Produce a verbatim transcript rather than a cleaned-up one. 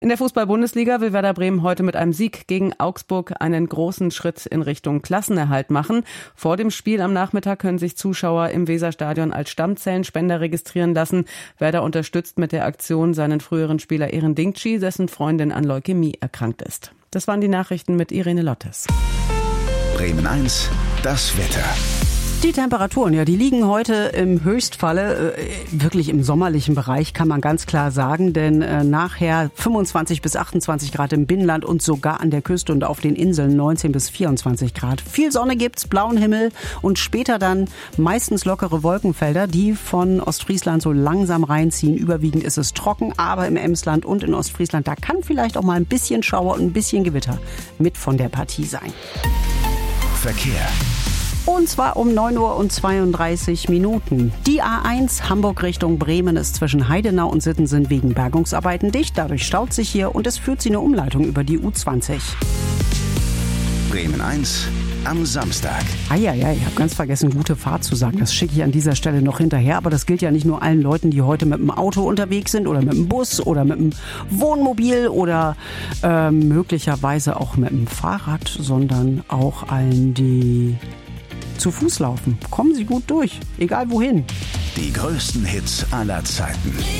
In der Fußball-Bundesliga will Werder Bremen heute mit einem Sieg gegen Augsburg einen großen Schritt in Richtung Klassenerhalt machen. Vor dem Spiel am Nachmittag können sich Zuschauer im Weserstadion als Stammzellenspender registrieren lassen. Werder unterstützt mit der Aktion seinen früheren Spieler Eren Dinkci, dessen Freundin an Leukämie erkrankt ist. Das waren die Nachrichten mit Irene Lottes. Bremen eins, das Wetter. Die Temperaturen, ja, die liegen heute im Höchstfalle, äh, wirklich im sommerlichen Bereich, kann man ganz klar sagen, denn äh, nachher fünfundzwanzig bis achtundzwanzig Grad im Binnenland und sogar an der Küste und auf den Inseln neunzehn bis vierundzwanzig Grad. Viel Sonne gibt's, blauen Himmel und später dann meistens lockere Wolkenfelder, die von Ostfriesland so langsam reinziehen. Überwiegend ist es trocken, aber im Emsland und in Ostfriesland, da kann vielleicht auch mal ein bisschen Schauer und ein bisschen Gewitter mit von der Partie sein. Verkehr. Und zwar um neun Uhr und zweiunddreißig Minuten. Die A eins Hamburg Richtung Bremen ist zwischen Heidenau und Sittensen wegen Bergungsarbeiten dicht. Dadurch staut sich hier und es führt sie eine Umleitung über die U zwanzig. Bremen eins am Samstag. Ah ja, ja, ich habe ganz vergessen, gute Fahrt zu sagen. Das schicke ich an dieser Stelle noch hinterher. Aber das gilt ja nicht nur allen Leuten, die heute mit dem Auto unterwegs sind oder mit dem Bus oder mit dem Wohnmobil oder äh, möglicherweise auch mit dem Fahrrad, sondern auch allen, die zu Fuß laufen. Kommen Sie gut durch, egal wohin. Die größten Hits aller Zeiten.